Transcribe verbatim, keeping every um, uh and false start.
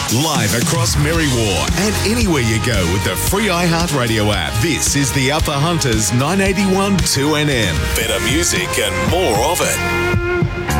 Live across Merriwar and anywhere you go with the free iHeartRadio app. This is the Upper Hunters nine eighty-one two N M. Better music and more of it.